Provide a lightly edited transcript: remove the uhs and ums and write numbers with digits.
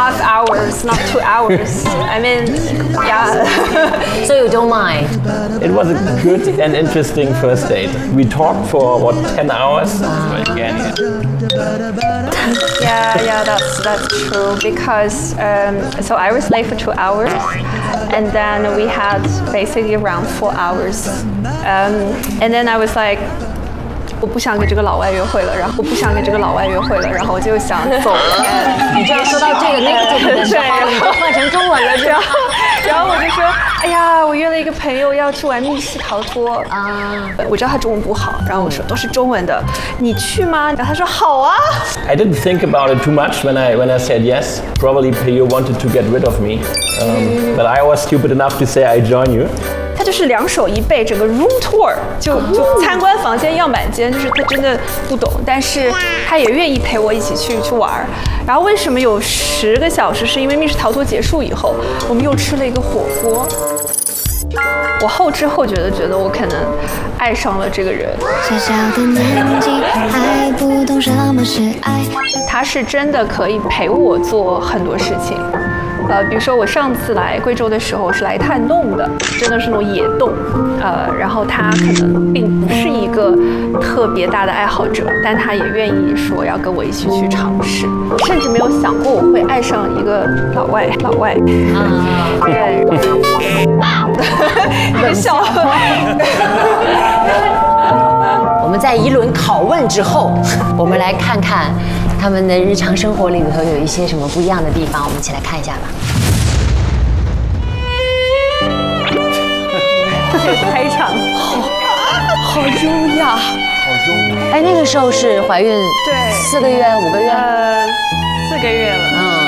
2.5 hours, not 2 hours. I mean, yeah. So you don't mind? It was a good and interesting first date. We talked for what 10 hours. Yeah, that's true because so I was late for 2 hours, and then we had basically around 4 hours, and then I was like. 我不想跟这个老外约会了，然后我就想走了。 你这样说到这个 negative 的时候，你就换成中文了，是吧？ 然后我就说，哎呀，我约了一个朋友要去玩密室逃脱啊。我知道他中文不好，然后我说都是中文的，你去吗？然后他说好啊。 I didn't think about it too much when I said yes. Probably Peyo wanted to get rid of me, but I was stupid enough to say I join you. 他就是2手一背，整个 room tour 就参观房间样板间，就是他真的不懂，但是他也愿意陪我一起去玩。然后为什么有10个小时？是因为密室逃脱结束以后，我们又吃了一个火锅。我后知后觉得我可能爱上了这个人。小小的年纪还不懂什么是爱。他是真的可以陪我做很多事情。比如说我上次来贵州的时候是来探洞的，真的是那种野洞，然后他可能并不是一个特别大的爱好者，但他也愿意说要跟我一起去尝试，甚至没有想过我会爱上一个老外，对，很小。 我们在一轮拷问之后，我们来看看他们的日常生活里头有一些什么不一样的地方，我们一起来看一下吧。 开场好优雅， 哎，那个时候是怀孕对 4个月5个月 ，4个月了。